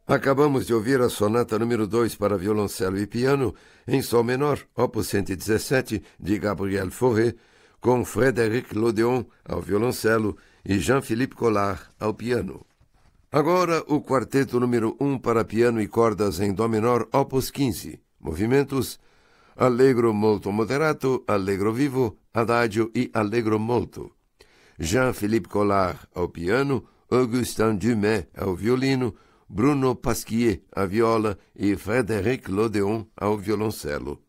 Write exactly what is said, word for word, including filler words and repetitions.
Acabamos de ouvir a sonata número dois para violoncelo e piano, em sol menor, opus cento e dezessete, de Gabriel Fauré, com Frédéric Lodéon ao violoncelo e Jean-Philippe Collard ao piano. Agora, o quarteto número um para piano e cordas em dó menor, opus quinze. Movimentos: Allegro molto moderato, Allegro vivo, Adagio e Allegro molto. Jean-Philippe Collard ao piano, Augustin Dumais ao violino, Bruno Pasquier à viola e Frédéric Lodéon ao violoncelo.